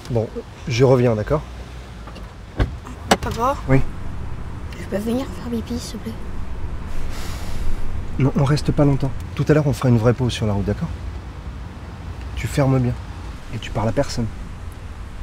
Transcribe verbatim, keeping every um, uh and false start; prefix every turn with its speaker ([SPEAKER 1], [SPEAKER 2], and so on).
[SPEAKER 1] Bon, je reviens, d'accord?
[SPEAKER 2] Papa?
[SPEAKER 1] Oui.
[SPEAKER 2] Je peux venir faire pipi, s'il te plaît?
[SPEAKER 1] Non, on reste pas longtemps. Tout à l'heure, on fera une vraie pause sur la route, d'accord? Tu fermes bien. Et tu parles à personne.